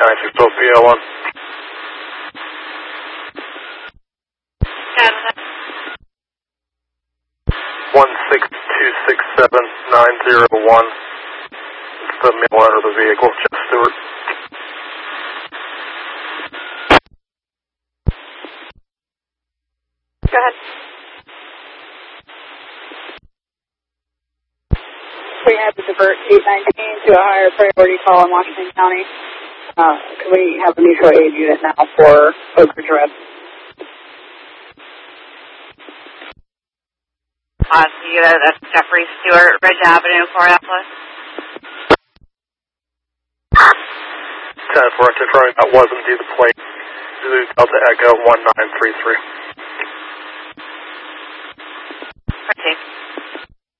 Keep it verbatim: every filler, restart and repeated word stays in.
nine six zero P L one. one six two six seven nine zero one. It's the male owner of the vehicle, Jeff Stewart. Go ahead. We had to divert eight nineteen to a higher priority call in Washington County. Uh, can we have a mutual aid unit now for Oak Ridge Red? Uh, see you, that's Jeffrey Stewart, Ridge Avenue, Florianopolis. ten four, confirming that was indeed the plate. Zulu Delta Echo one nine three three.